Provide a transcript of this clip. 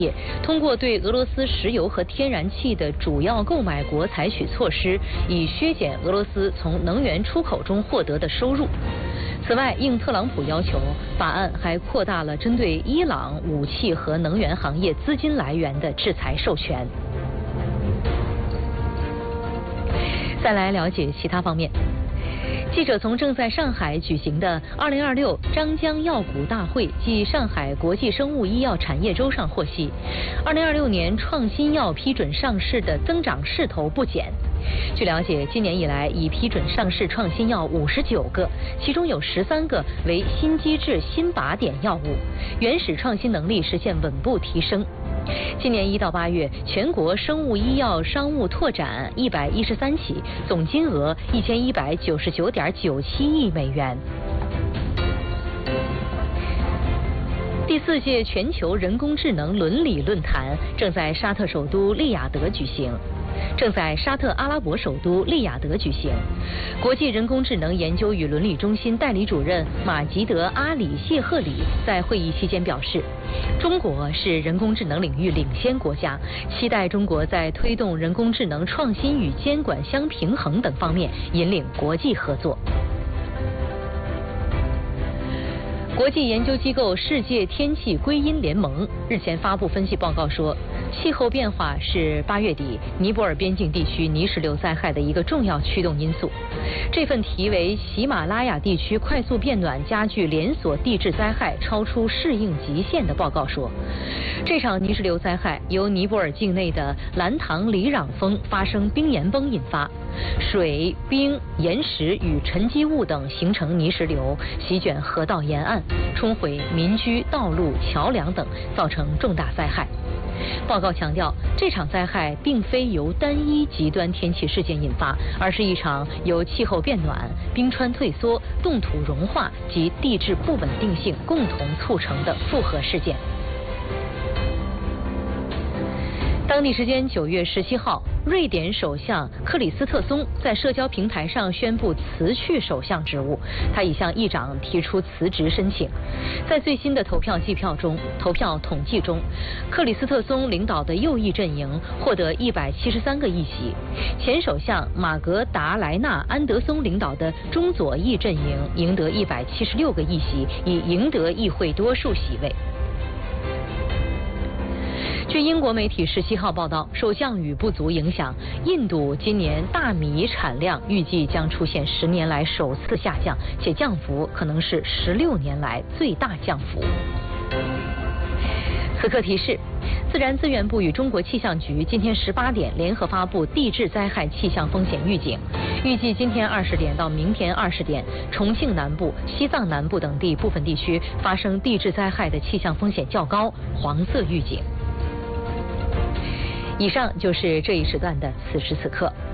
通过对俄罗斯石油和天然气的主要购买国采取措施，以削减俄罗斯从能源出口中获得的收入。此外，应特朗普要求，法案还扩大了针对伊朗武器和能源行业资金来源的制裁授权。再来了解其他方面。记者从正在上海举行的2026张江药股大会暨上海国际生物医药产业周上获悉，2026年创新药批准上市的增长势头不减。据了解，今年以来已批准上市创新药59个，其中有13个为新机制新靶点药物，原始创新能力实现稳步提升。今年1到8月，全国生物医药商务拓展113起，总金额1199.97亿美元。第4届全球人工智能伦理论坛正在沙特首都利雅得举行。正在沙特阿拉伯首都利雅得举行。国际人工智能研究与伦理中心代理主任马吉德·阿里谢赫里在会议期间表示，中国是人工智能领域领先国家，期待中国在推动人工智能创新与监管相平衡等方面引领国际合作。国际研究机构世界天气归因联盟日前发布分析报告说，气候变化是8月底尼泊尔边境地区泥石流灾害的一个重要驱动因素。这份题为《喜马拉雅地区快速变暖加剧连锁地质灾害超出适应极限》的报告说，这场泥石流灾害由尼泊尔境内的兰唐里壤峰发生冰岩崩引发，水、冰、岩石与沉积物等形成泥石流，席卷河道沿岸，冲毁民居、道路、桥梁等，造成重大灾害。报告强调，这场灾害并非由单一极端天气事件引发，而是一场由气候变暖、冰川退缩、冻土融化及地质不稳定性共同促成的复合事件。当地时间9月17号，瑞典首相克里斯特松在社交平台上宣布辞去首相职务，他已向议长提出辞职申请。在最新的投票统计中，克里斯特松领导的右翼阵营获得173个议席，前首相马格达莱纳·安德松领导的中左翼阵营赢得176个议席，以赢得议会多数席位。据英国媒体17号报道，受降雨不足影响，印度今年大米产量预计将出现10年来首次下降，且降幅可能是16年来最大降幅。此刻提示，自然资源部与中国气象局今天18点联合发布地质灾害气象风险预警，预计今天20点到明天20点，重庆南部、西藏南部等地部分地区发生地质灾害的气象风险较高，黄色预警。以上就是这一时段的此时此刻。